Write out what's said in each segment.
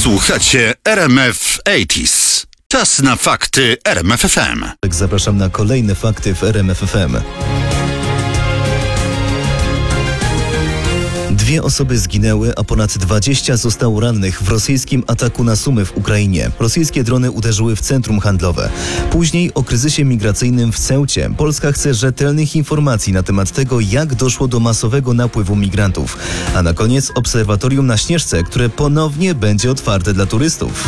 Słuchacie RMF 80s. Czas na fakty RMF FM. Zapraszam na kolejne fakty w RMF FM. 2 osoby zginęły, a ponad 20 zostało rannych w rosyjskim ataku na Sumy w Ukrainie. Rosyjskie drony uderzyły w centrum handlowe. Później o kryzysie migracyjnym w Ceucie. Polska chce rzetelnych informacji na temat tego, jak doszło do masowego napływu migrantów. A na koniec obserwatorium na Śnieżce, które ponownie będzie otwarte dla turystów.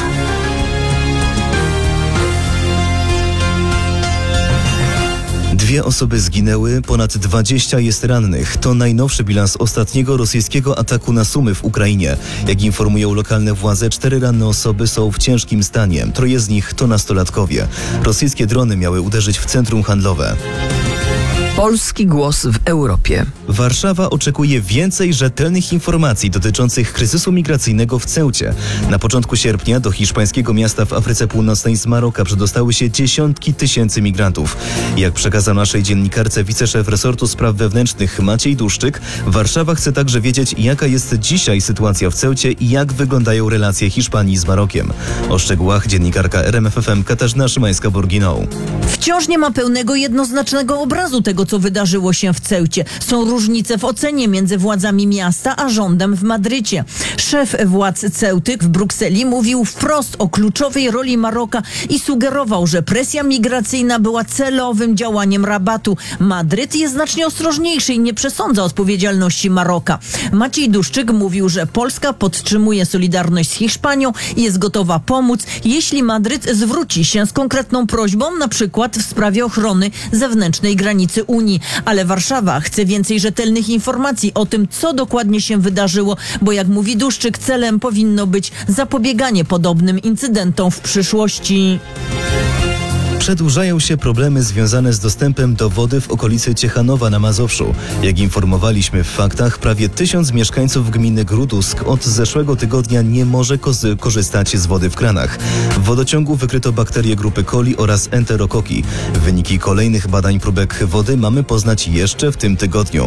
Dwie osoby zginęły, ponad 20 jest rannych. To najnowszy bilans ostatniego rosyjskiego ataku na Sumy w Ukrainie. Jak informują lokalne władze, 4 ranne osoby są w ciężkim stanie. 3 z nich to nastolatkowie. Rosyjskie drony miały uderzyć w centrum handlowe. Polski głos w Europie. Warszawa oczekuje więcej rzetelnych informacji dotyczących kryzysu migracyjnego w Ceucie. Na początku sierpnia do hiszpańskiego miasta w Afryce Północnej z Maroka przedostały się dziesiątki tysięcy migrantów. Jak przekazał naszej dziennikarce wiceszef resortu spraw wewnętrznych Maciej Duszczyk, Warszawa chce także wiedzieć, jaka jest dzisiaj sytuacja w Ceucie i jak wyglądają relacje Hiszpanii z Marokiem. O szczegółach dziennikarka RMF FM Katarzyna Szymańska-Borginą. Wciąż nie ma pełnego, jednoznacznego obrazu tego, co wydarzyło się w Ceucie. Są różnice w ocenie między władzami miasta a rządem w Madrycie. Szef władz Ceuty w Brukseli mówił wprost o kluczowej roli Maroka i sugerował, że presja migracyjna była celowym działaniem Rabatu. Madryt jest znacznie ostrożniejszy i nie przesądza odpowiedzialności Maroka. Maciej Duszczyk mówił, że Polska podtrzymuje solidarność z Hiszpanią i jest gotowa pomóc, jeśli Madryt zwróci się z konkretną prośbą, na przykład w sprawie ochrony zewnętrznej granicy Unii. Ale Warszawa chce więcej rzetelnych informacji o tym, co dokładnie się wydarzyło, bo jak mówi Duszczyk, celem powinno być zapobieganie podobnym incydentom w przyszłości. Przedłużają się problemy związane z dostępem do wody w okolicy Ciechanowa na Mazowszu. Jak informowaliśmy w faktach, prawie 1000 mieszkańców gminy Grudusk od zeszłego tygodnia nie może korzystać z wody w kranach. W wodociągu wykryto bakterie grupy coli oraz enterokoki. Wyniki kolejnych badań próbek wody mamy poznać jeszcze w tym tygodniu.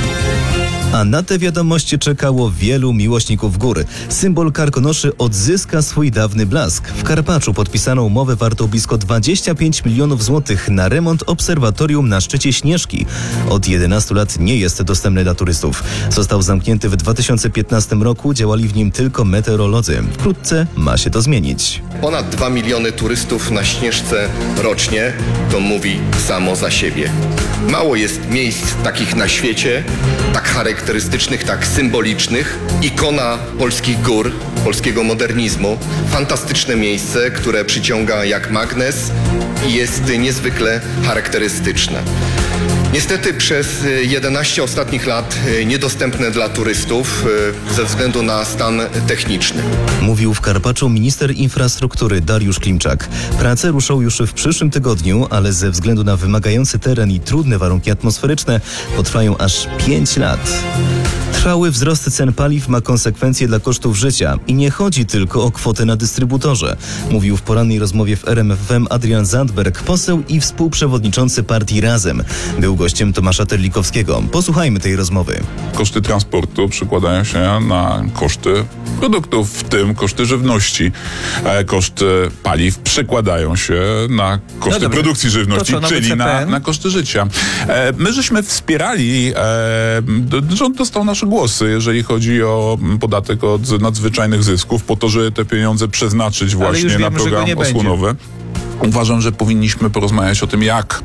A na te wiadomości czekało wielu miłośników gór. Symbol Karkonoszy odzyska swój dawny blask. W Karpaczu podpisano umowę wartą blisko 25 milionów złotych na remont obserwatorium na szczycie Śnieżki. Od 11 lat nie jest dostępny dla turystów. Został zamknięty w 2015 roku, działali w nim tylko meteorolodzy. Wkrótce ma się to zmienić. Ponad 2 miliony turystów na Śnieżce rocznie, to mówi samo za siebie. Mało jest miejsc takich na świecie, tak charakterystycznych, tak symbolicznych. Ikona polskich gór, polskiego modernizmu. Fantastyczne miejsce, które przyciąga jak magnes i jest niezwykle charakterystyczne. Niestety przez 11 ostatnich lat niedostępne dla turystów ze względu na stan techniczny. Mówił w Karpaczu minister infrastruktury Dariusz Klimczak. Prace ruszą już w przyszłym tygodniu, ale ze względu na wymagający teren i trudne warunki atmosferyczne potrwają aż 5 lat. Trwały wzrost cen paliw ma konsekwencje dla kosztów życia i nie chodzi tylko o kwotę na dystrybutorze. Mówił w porannej rozmowie w RMF FM Adrian Zandberg, poseł i współprzewodniczący partii Razem. Był gościem Tomasza Terlikowskiego. Posłuchajmy tej rozmowy. Koszty transportu przekładają się na koszty produktów, w tym koszty żywności. Koszty paliw przekładają się na koszty produkcji żywności, czyli na koszty życia. My żeśmy wspierali, rząd dostał nasze głosy, jeżeli chodzi o podatek od nadzwyczajnych zysków, po to, żeby te pieniądze przeznaczyć właśnie na program osłonowy. Uważam, że powinniśmy porozmawiać o tym,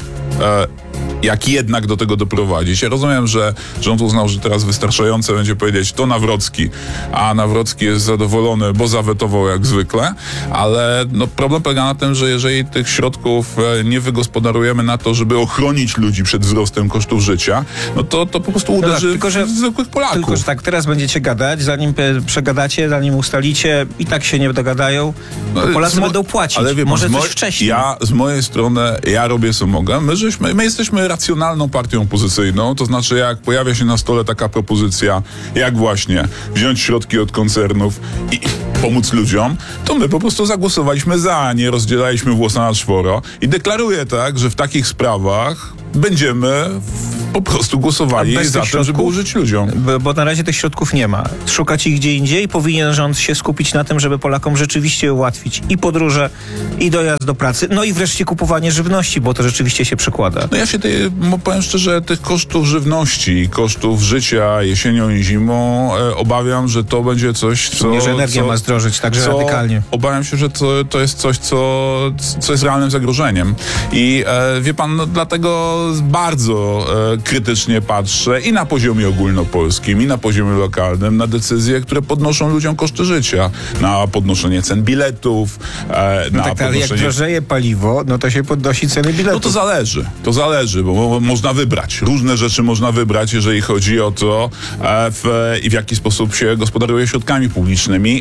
jak jednak do tego doprowadzić. Ja rozumiem, że rząd uznał, że teraz wystarczające będzie powiedzieć to Nawrocki, a Nawrocki jest zadowolony, bo zawetował jak zwykle, ale problem polega na tym, że jeżeli tych środków nie wygospodarujemy na to, żeby ochronić ludzi przed wzrostem kosztów życia, to po prostu uderzy w zwykłych Polaków. Tylko, że tak, teraz będziecie gadać, zanim przegadacie, zanim ustalicie, i tak się nie dogadają, Polacy będą płacić. Ale może coś wcześniej. Z mojej strony, ja robię co mogę. My jesteśmy racjonalną partią opozycyjną, to znaczy jak pojawia się na stole taka propozycja, jak właśnie wziąć środki od koncernów i pomóc ludziom, to my po prostu zagłosowaliśmy za, nie rozdzielaliśmy włosa na czworo i deklaruję tak, że w takich sprawach będziemy po prostu głosowali za tym, żeby użyć ludziom. Bo na razie tych środków nie ma. Szukacie ich gdzie indziej i powinien rząd się skupić na tym, żeby Polakom rzeczywiście ułatwić i podróże, i dojazd do pracy, no i wreszcie kupowanie żywności, bo to rzeczywiście się przekłada. No ja się powiem szczerze, tych kosztów żywności, kosztów życia jesienią i zimą obawiam, że to będzie coś, co... Że energia ma zdrożyć także radykalnie. Obawiam się, że to jest coś, co jest realnym zagrożeniem. I wie pan, no, dlatego bardzo krytycznie patrzę i na poziomie ogólnopolskim, i na poziomie lokalnym na decyzje, które podnoszą ludziom koszty życia. Na podnoszenie cen biletów, ale jak drożeje paliwo, no to się podnosi ceny biletów. No to zależy, bo można wybrać. Różne rzeczy można wybrać, jeżeli chodzi o to, w jaki sposób się gospodaruje środkami publicznymi.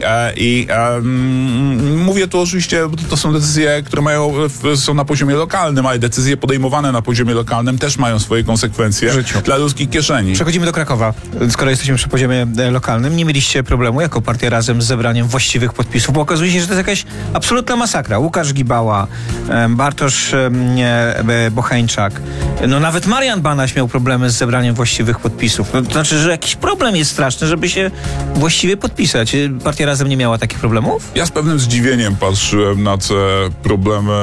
Mówię tu oczywiście, bo to są decyzje, które są na poziomie lokalnym, ale decyzje podejmowane na poziomie lokalnym też mają swoje konsekwencje dla ludzkich kieszeni. Przechodzimy do Krakowa. Skoro jesteśmy przy poziomie lokalnym, nie mieliście problemu jako partia Razem z zebraniem właściwych podpisów, bo okazuje się, że to jest jakaś absolutna masakra. Łukasz Gibała, Bartosz Bocheńczak, no nawet Marian Banaś miał problemy z zebraniem właściwych podpisów. No, to znaczy, że jakiś problem jest straszny, żeby się właściwie podpisać. Partia Razem nie miała takich problemów? Ja z pewnym zdziwieniem patrzyłem na te problemy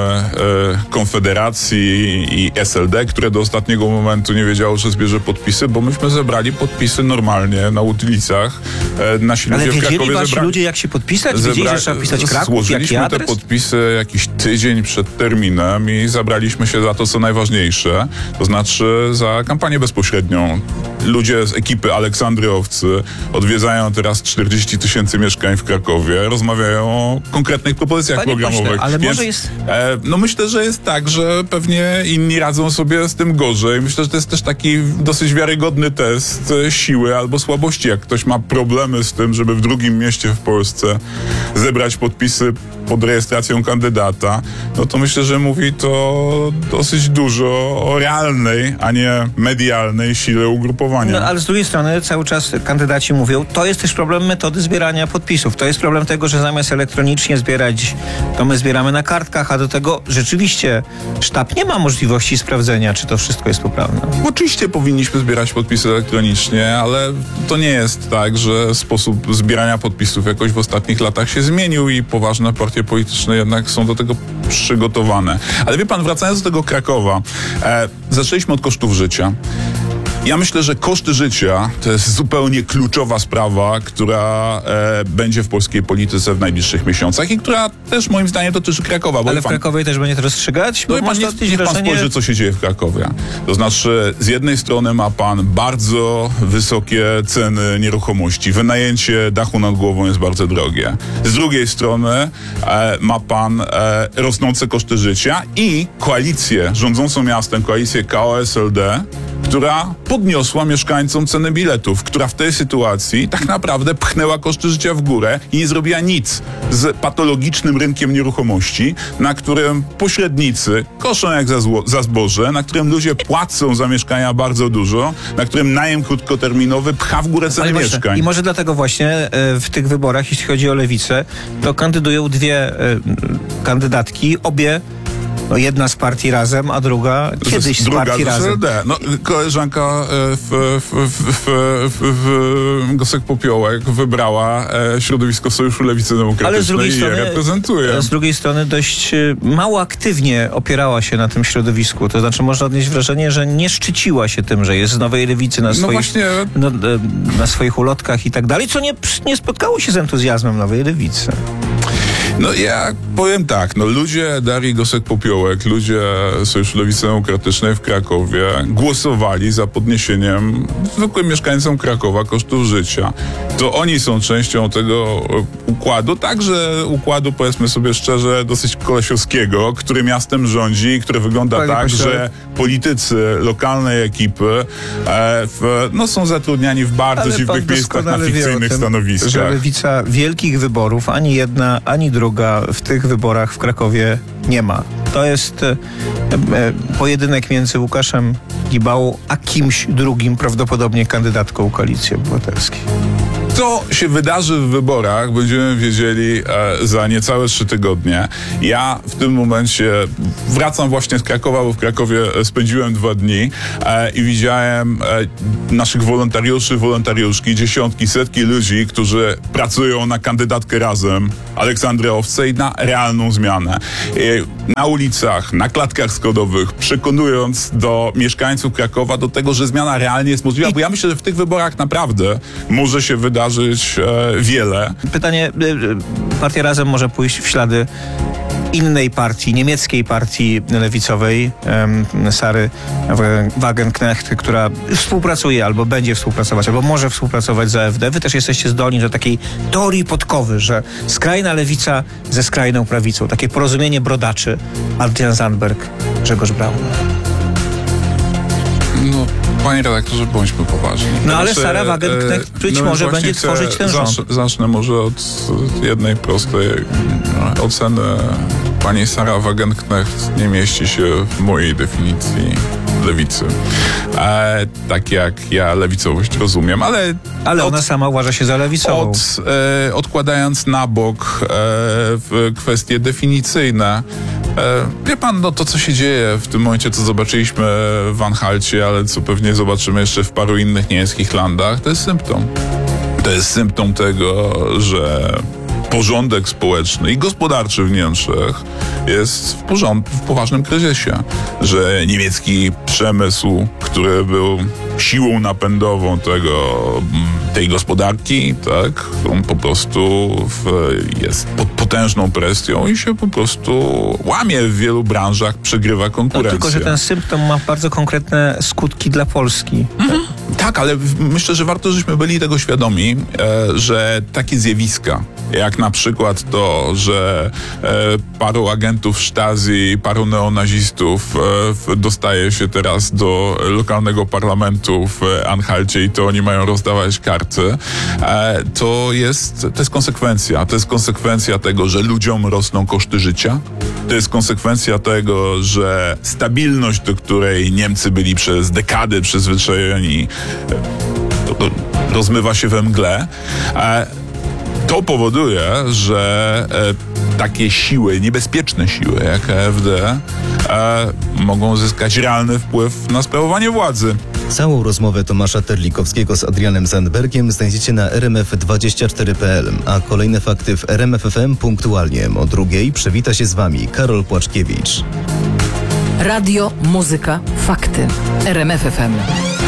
Konfederacji i SLD, które do ostatniego momentu nie wiedziało, że zbierze podpisy, bo myśmy zebrali podpisy normalnie na ulicach. Nasi ludzie w Krakowie wasi ludzie, jak się podpisać? Wiedzieli, że trzeba pisać Kraków, złożyliśmy jaki adres? te podpisy jakiś tydzień przed terminem i zabraliśmy się za to, co najważniejsze, to znaczy za kampanię bezpośrednią. Ludzie z ekipy Aleksandry Owcy odwiedzają teraz 40 000 mieszkań w Krakowie, rozmawiają o konkretnych propozycjach programowych. Pośle, ale może jest... No myślę, że jest tak, że pewnie inni radzą sobie z tym gorzej. Myślę, że to jest też taki dosyć wiarygodny test siły albo słabości. Jak ktoś ma problemy z tym, żeby w drugim mieście w Polsce zebrać podpisy pod rejestracją kandydata, no to myślę, że mówi to dosyć dużo o realnej, a nie medialnej sile ugrupowania. No, ale z drugiej strony cały czas kandydaci mówią, to jest też problem metody zbierania podpisów. To jest problem tego, że zamiast elektronicznie zbierać, to my zbieramy na kartkach, a do tego rzeczywiście sztab nie ma możliwości sprawdzenia, czy to wszystko jest poprawne. Oczywiście powinniśmy zbierać podpisy elektronicznie, ale to nie jest tak, że sposób zbierania podpisów jakoś w ostatnich latach się zmienił i poważne partie polityczne jednak są do tego przygotowane. Ale wie pan, wracając do tego Krakowa, zaczęliśmy od kosztów życia. Ja myślę, że koszty życia to jest zupełnie kluczowa sprawa, która będzie w polskiej polityce w najbliższych miesiącach i która też moim zdaniem dotyczy Krakowa. Ale w Krakowie też będzie to rozstrzygać? No i niech pan spojrzy, co się dzieje w Krakowie. To znaczy, z jednej strony ma pan bardzo wysokie ceny nieruchomości. Wynajęcie dachu nad głową jest bardzo drogie. Z drugiej strony ma pan rosnące koszty życia i koalicję rządzącą miastem, koalicję KO-SLD, która podniosła mieszkańcom ceny biletów, która w tej sytuacji tak naprawdę pchnęła koszty życia w górę i nie zrobiła nic z patologicznym rynkiem nieruchomości, na którym pośrednicy koszą jak za zboże, na którym ludzie płacą za mieszkania bardzo dużo, na którym najem krótkoterminowy pcha w górę ceny mieszkań. I może dlatego właśnie w tych wyborach, jeśli chodzi o lewicę, to kandydują dwie kandydatki, obie. No jedna z partii Razem, a druga kiedyś z partii Razem. No, koleżanka Gosek-Popiołek wybrała środowisko Sojuszu Lewicy Demokratycznej i je reprezentuje. Z drugiej strony dość mało aktywnie opierała się na tym środowisku. To znaczy można odnieść wrażenie, że nie szczyciła się tym, że jest z Nowej Lewicy na swoich ulotkach i tak dalej, co nie spotkało się z entuzjazmem Nowej Lewicy. No ja powiem tak, ludzie Darii Gosek-Popiołek, ludzie Sojuszu Lewicy Demokratycznej w Krakowie głosowali za podniesieniem zwykłym mieszkańcom Krakowa kosztów życia. To oni są częścią tego układu, także układu, powiedzmy sobie szczerze, dosyć kolesiowskiego, który miastem rządzi, który wygląda że politycy lokalnej ekipy są zatrudniani w bardzo dziwnych miejscach na fikcyjnych stanowiskach. Że lewica wielkich wyborów, ani jedna, ani druga w tych wyborach w Krakowie nie ma. To jest pojedynek między Łukaszem Gibałą a kimś drugim, prawdopodobnie kandydatką Koalicji Obywatelskiej. Co się wydarzy w wyborach, będziemy wiedzieli za niecałe 3 tygodnie. Ja w tym momencie wracam właśnie z Krakowa, bo w Krakowie spędziłem 2 dni i widziałem naszych wolontariuszy, wolontariuszki, dziesiątki, setki ludzi, którzy pracują na kandydatkę Razem, Aleksandry Owcej, na realną zmianę. Na ulicach, na klatkach schodowych, przekonując do mieszkańców Krakowa do tego, że zmiana realnie jest możliwa, bo ja myślę, że w tych wyborach naprawdę może się wydarzyć wiele. Pytanie, partia Razem może pójść w ślady innej partii, niemieckiej partii lewicowej, Sary Wagenknecht, która współpracuje albo będzie współpracować, albo może współpracować z AfD. Wy też jesteście zdolni do takiej teorii podkowy, że skrajna lewica ze skrajną prawicą. Takie porozumienie brodaczy. Adrian Zandberg, Grzegorz Braun. No, panie redaktorze, bądźmy poważni. No ale Sara Wagenknecht być może będzie tworzyć ten rząd. Zacznę może od jednej prostej oceny. Pani Sara Wagenknecht nie mieści się w mojej definicji lewicy. Tak jak ja lewicowość rozumiem, ale ona sama uważa się za lewicową. Odkładając na bok kwestie definicyjne, wie pan, no to co się dzieje w tym momencie, co zobaczyliśmy w Anhalcie, ale co pewnie zobaczymy jeszcze w paru innych niemieckich landach, to jest symptom. To jest symptom tego, że porządek społeczny i gospodarczy w Niemczech jest w poważnym kryzysie. Że niemiecki przemysł, który był siłą napędową tej gospodarki, tak, on po prostu jest pod potężną presją i się po prostu łamie w wielu branżach, przegrywa konkurencję. No, tylko, że ten symptom ma bardzo konkretne skutki dla Polski. Tak, ale myślę, że warto, żeśmy byli tego świadomi, że takie zjawiska, jak na przykład to, że paru agentów Stasi, paru neonazistów dostaje się teraz do lokalnego parlamentu w Anhalcie i to oni mają rozdawać karty, to jest konsekwencja. To jest konsekwencja tego, że ludziom rosną koszty życia. To jest konsekwencja tego, że stabilność, do której Niemcy byli przez dekady przyzwyczajeni, rozmywa się we mgle. To powoduje, że takie siły, niebezpieczne siły jak AfD mogą zyskać realny wpływ na sprawowanie władzy. Całą rozmowę Tomasza Terlikowskiego z Adrianem Zandbergiem znajdziecie na rmf24.pl, a kolejne fakty w RMF FM punktualnie o 2:00 przywita się z Wami Karol Płaczkiewicz. Radio, muzyka, fakty. RMF FM.